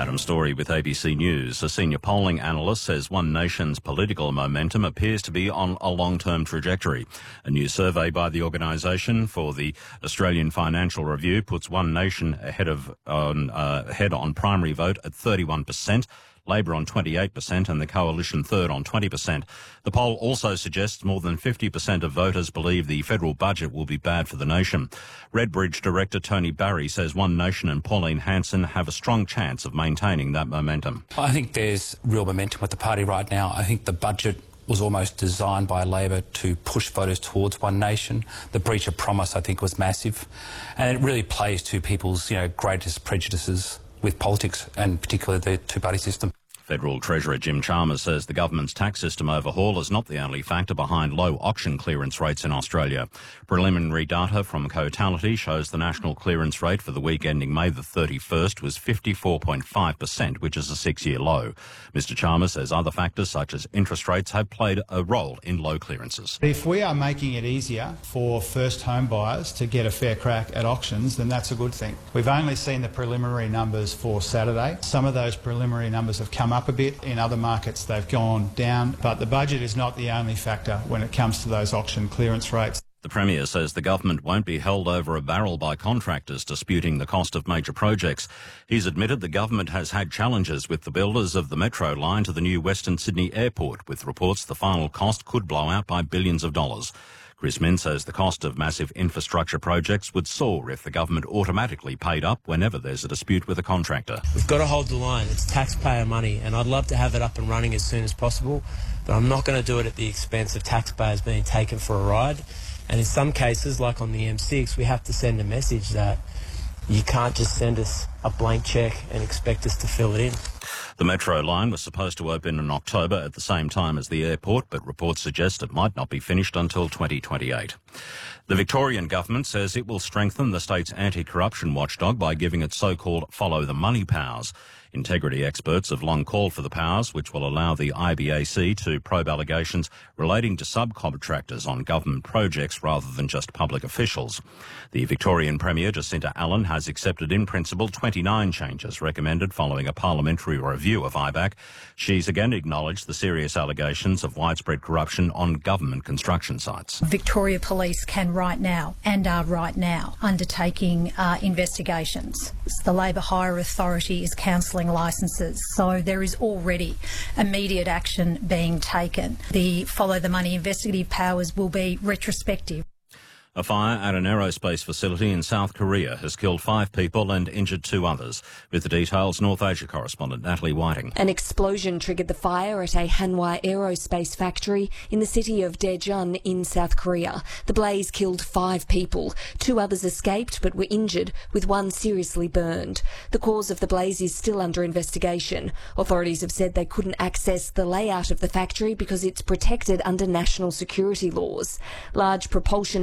Adam Story with ABC News. A senior polling analyst says One Nation's political momentum appears to be on a long-term trajectory. A new survey by the organisation for the Australian Financial Review puts One Nation ahead on primary vote at 31%. Labor on 28% and the Coalition third on 20%. The poll also suggests more than 50% of voters believe the federal budget will be bad for the nation. Redbridge director Tony Barry says One Nation and Pauline Hanson have a strong chance of maintaining that momentum. I think there's real momentum with the party right now. I think the budget was almost designed by Labor to push voters towards One Nation. The breach of promise, I think, was massive. And it really plays to people's, greatest prejudices with politics and particularly the two-party system. Federal Treasurer Jim Chalmers says the government's tax system overhaul is not the only factor behind low auction clearance rates in Australia. Preliminary data from Cotality shows the national clearance rate for the week ending May the 31st was 54.5%, which is a 6-year low. Mr Chalmers says other factors such as interest rates have played a role in low clearances. If we are making it easier for first home buyers to get a fair crack at auctions, then that's a good thing. We've only seen the preliminary numbers for Saturday. Some of those preliminary numbers have come up a bit. In other markets they've gone down, but the budget is not the only factor when it comes to those auction clearance rates. The Premier says the government won't be held over a barrel by contractors disputing the cost of major projects. He's admitted the government has had challenges with the builders of the Metro line to the new Western Sydney Airport, with reports the final cost could blow out by billions of dollars. Chris Minns says the cost of massive infrastructure projects would soar if the government automatically paid up whenever there's a dispute with a contractor. We've got to hold the line. It's taxpayer money, and I'd love to have it up and running as soon as possible, but I'm not going to do it at the expense of taxpayers being taken for a ride. And in some cases, like on the M6, we have to send a message that you can't just send us a blank cheque and expect us to fill it in. The Metro line was supposed to open in October at the same time as the airport, but reports suggest it might not be finished until 2028. The Victorian government says it will strengthen the state's anti-corruption watchdog by giving it so-called follow the money powers. Integrity experts have long called for the powers, which will allow the IBAC to probe allegations relating to subcontractors on government projects rather than just public officials. The Victorian Premier, Jacinta Allan, has accepted in principle 29 changes recommended following a parliamentary review of IBAC. She's again acknowledged the serious allegations of widespread corruption on government construction sites. Victoria Police can right now and are right now undertaking investigations. The Labor Hire Authority is cancelling licences, so there is already immediate action being taken. The follow the money investigative powers will be retrospective. A fire at an aerospace facility in South Korea has killed 5 people and injured 2 others. With the details, North Asia correspondent Natalie Whiting. An explosion triggered the fire at a Hanwha aerospace factory in the city of Daejeon in South Korea. The blaze killed 5 people. 2 others escaped but were injured, with 1 seriously burned. The cause of the blaze is still under investigation. Authorities have said they couldn't access the layout of the factory because it's protected under national security laws. Large propulsion